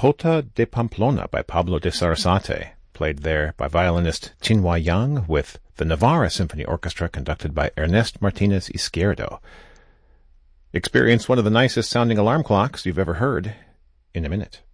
Jota de Pamplona by Pablo de Sarasate, played there by violinist Chinua Yang with the Navarra Symphony Orchestra conducted by Ernest Martinez Izquierdo. Experience one of the nicest sounding alarm clocks you've ever heard in a minute.